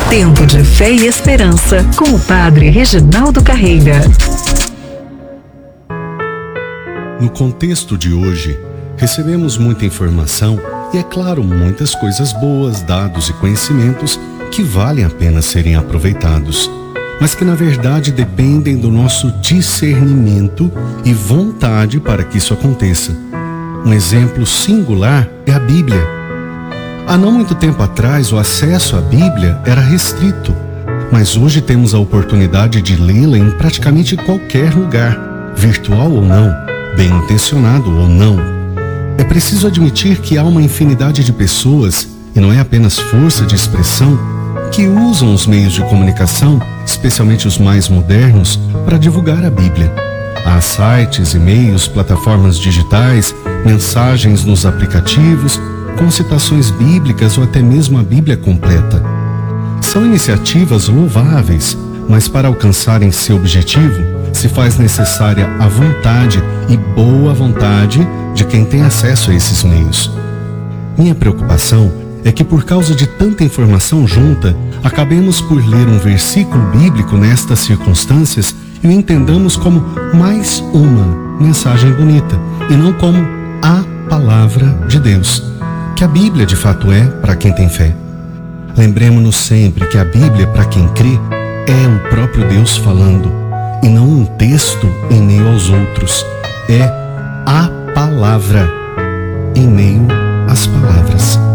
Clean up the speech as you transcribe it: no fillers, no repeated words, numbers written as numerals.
Tempo de fé e esperança, com o Padre Reginaldo Carreira. No contexto de hoje, recebemos muita informação e, é claro, muitas coisas boas, dados e conhecimentos que valem a pena serem aproveitados, mas que na verdade dependem do nosso discernimento e vontade para que isso aconteça. Um exemplo singular é a Bíblia. Há não muito tempo atrás, o acesso à Bíblia era restrito, mas hoje temos a oportunidade de lê-la em praticamente qualquer lugar, virtual ou não, bem intencionado ou não. É preciso admitir que há uma infinidade de pessoas, e não é apenas força de expressão, que usam os meios de comunicação, especialmente os mais modernos, para divulgar a Bíblia. Há sites, e-mails, plataformas digitais, mensagens nos aplicativos, com citações bíblicas ou até mesmo a Bíblia completa. São iniciativas louváveis, mas para alcançarem seu objetivo, se faz necessária a vontade e boa vontade de quem tem acesso a esses meios. Minha preocupação é que, por causa de tanta informação junta, acabemos por ler um versículo bíblico nestas circunstâncias e o entendamos como mais uma mensagem bonita, e não como a palavra de Deus, que a Bíblia de fato é para quem tem fé. Lembremos-nos sempre que a Bíblia, para quem crê, é o próprio Deus falando, e não um texto em meio aos outros. É a palavra em meio às palavras.